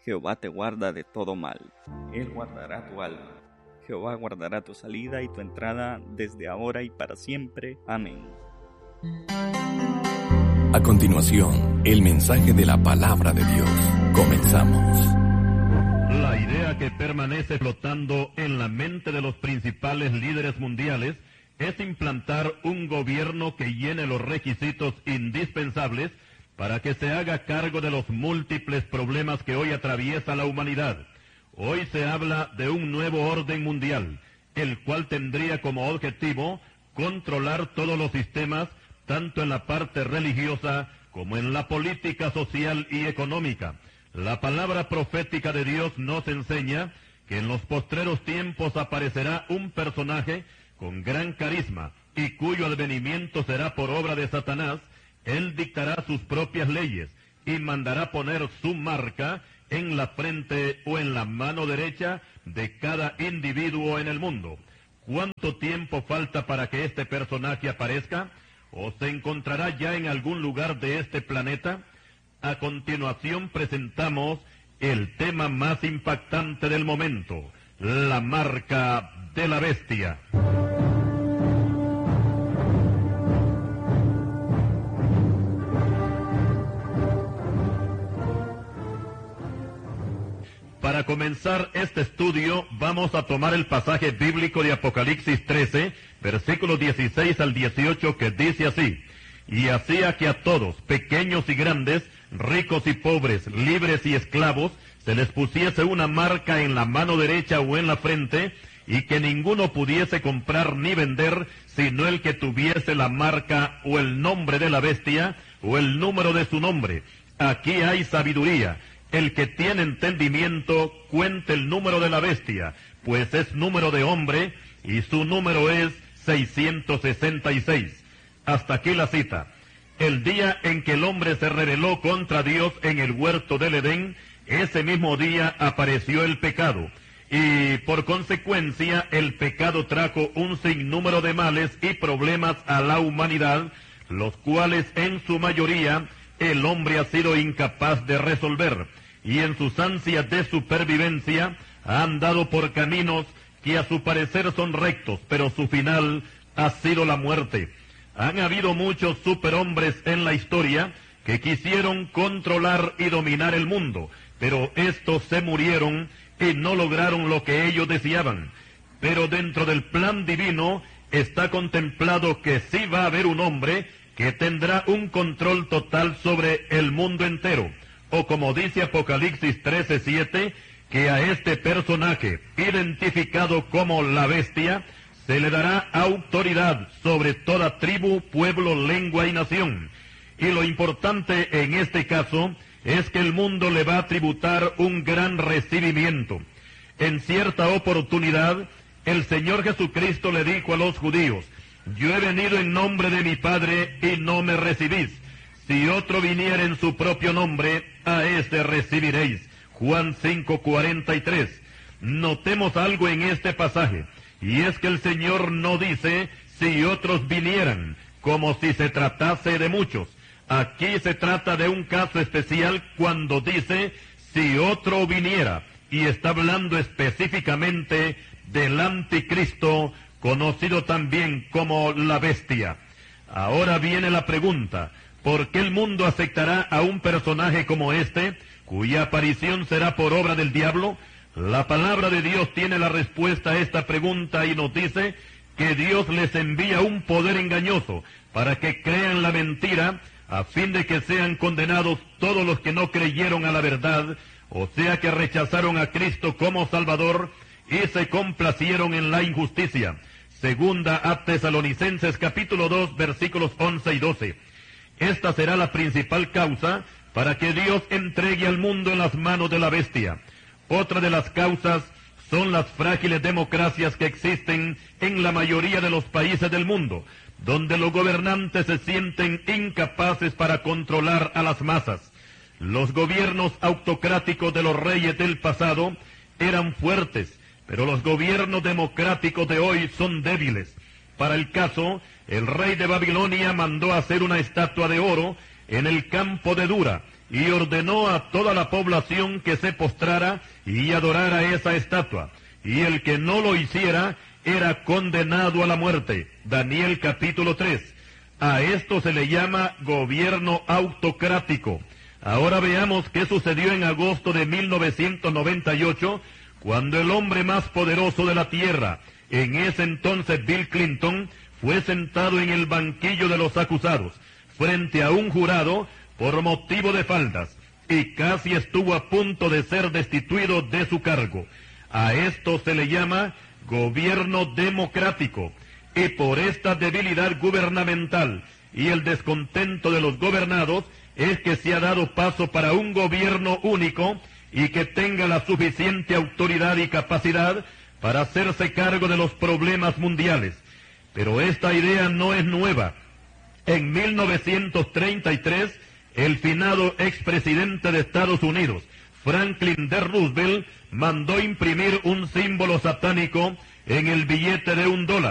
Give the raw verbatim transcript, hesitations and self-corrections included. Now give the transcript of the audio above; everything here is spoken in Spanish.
Jehová te guarda de todo mal. Él guardará tu alma. Jehová guardará tu salida y tu entrada desde ahora y para siempre. Amén. A continuación, el mensaje de la palabra de Dios. Comenzamos. La idea que permanece flotando en la mente de los principales líderes mundiales es implantar un gobierno que llene los requisitos indispensables para que se haga cargo de los múltiples problemas que hoy atraviesa la humanidad. Hoy se habla de un nuevo orden mundial, el cual tendría como objetivo controlar todos los sistemas, tanto en la parte religiosa como en la política social y económica. La palabra profética de Dios nos enseña que en los postreros tiempos aparecerá un personaje con gran carisma y cuyo advenimiento será por obra de Satanás. Él dictará sus propias leyes y mandará poner su marca en la frente o en la mano derecha de cada individuo en el mundo. ¿Cuánto tiempo falta para que este personaje aparezca? ¿O se encontrará ya en algún lugar de este planeta? A continuación presentamos el tema más impactante del momento, la marca de la bestia. Para comenzar este estudio, vamos a tomar el pasaje bíblico de Apocalipsis trece, versículos dieciséis al dieciocho, que dice así: Y hacía que a todos, pequeños y grandes, ricos y pobres, libres y esclavos, se les pusiese una marca en la mano derecha o en la frente, y que ninguno pudiese comprar ni vender, sino el que tuviese la marca o el nombre de la bestia, o el número de su nombre. Aquí hay sabiduría. El que tiene entendimiento, cuente el número de la bestia, pues es número de hombre, y su número es seiscientos sesenta y seis. Hasta aquí la cita. El día en que el hombre se rebeló contra Dios en el huerto del Edén, ese mismo día apareció el pecado, y por consecuencia el pecado trajo un sinnúmero de males y problemas a la humanidad, los cuales en su mayoría el hombre ha sido incapaz de resolver, y en sus ansias de supervivencia ha andado por caminos que a su parecer son rectos, pero su final ha sido la muerte. Han habido muchos superhombres en la historia que quisieron controlar y dominar el mundo, pero estos se murieron y no lograron lo que ellos deseaban. Pero dentro del plan divino está contemplado que sí va a haber un hombre que tendrá un control total sobre el mundo entero, o como dice Apocalipsis trece siete, que a este personaje, identificado como la bestia, se le dará autoridad sobre toda tribu, pueblo, lengua y nación. Y lo importante en este caso es que el mundo le va a tributar un gran recibimiento. En cierta oportunidad, el Señor Jesucristo le dijo a los judíos: Yo he venido en nombre de mi Padre y no me recibís. Si otro viniera en su propio nombre, a éste recibiréis. Juan cinco cuarenta y tres. Notemos algo en este pasaje, y es que el Señor no dice si otros vinieran, como si se tratase de muchos. Aquí se trata de un caso especial cuando dice si otro viniera, y está hablando específicamente del anticristo, conocido también como la bestia. Ahora viene la pregunta: ¿por qué el mundo aceptará a un personaje como este, cuya aparición será por obra del diablo? La palabra de Dios tiene la respuesta a esta pregunta y nos dice que Dios les envía un poder engañoso para que crean la mentira, a fin de que sean condenados todos los que no creyeron a la verdad, o sea que rechazaron a Cristo como Salvador y se complacieron en la injusticia. Segunda a Tesalonicenses capítulo dos, versículos once y doce. Esta será la principal causa para que Dios entregue al mundo en las manos de la bestia. Otra de las causas son las frágiles democracias que existen en la mayoría de los países del mundo, donde los gobernantes se sienten incapaces para controlar a las masas. Los gobiernos autocráticos de los reyes del pasado eran fuertes, pero los gobiernos democráticos de hoy son débiles. Para el caso, el rey de Babilonia mandó hacer una estatua de oro en el campo de Dura, y ordenó a toda la población que se postrara y adorara esa estatua, y el que no lo hiciera era condenado a la muerte. Daniel capítulo tres. A esto se le llama gobierno autocrático. Ahora veamos qué sucedió en agosto de mil novecientos noventa y ocho, cuando el hombre más poderoso de la tierra, en ese entonces Bill Clinton, fue sentado en el banquillo de los acusados, frente a un jurado, por motivo de faltas, y casi estuvo a punto de ser destituido de su cargo. A esto se le llama gobierno democrático, y por esta debilidad gubernamental y el descontento de los gobernados, es que se ha dado paso para un gobierno único y que tenga la suficiente autoridad y capacidad para hacerse cargo de los problemas mundiales. Pero esta idea no es nueva. En mil novecientos treinta y tres, el finado expresidente de Estados Unidos, Franklin D. Roosevelt, mandó imprimir un símbolo satánico en el billete de un dólar.